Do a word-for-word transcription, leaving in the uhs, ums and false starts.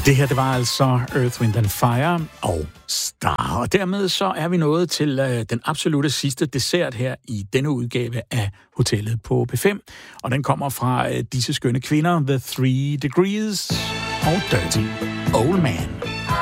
Det her, det var altså Earth, Wind and Fire og Star. Og dermed så er vi nået til øh, den absolutte sidste dessert her i denne udgave af Hotellet på P fem. Og den kommer fra øh, disse skønne kvinder, The Three Degrees og Dirty Old Man.